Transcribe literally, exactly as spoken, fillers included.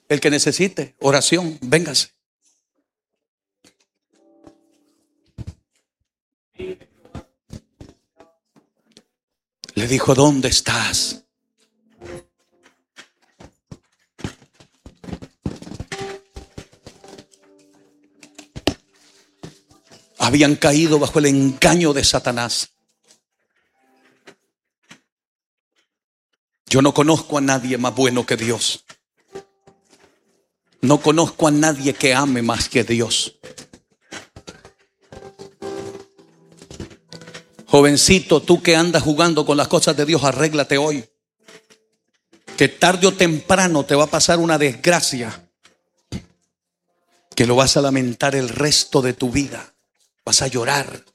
El que necesite oración, véngase. Le dijo, ¿dónde estás? Habían caído bajo el engaño de Satanás. Yo no conozco a nadie más bueno que Dios. No conozco a nadie que ame más que Dios. Jovencito, tú que andas jugando con las cosas de Dios, arréglate hoy. Que tarde o temprano te va a pasar una desgracia que lo vas a lamentar el resto de tu vida. Vas a llorar.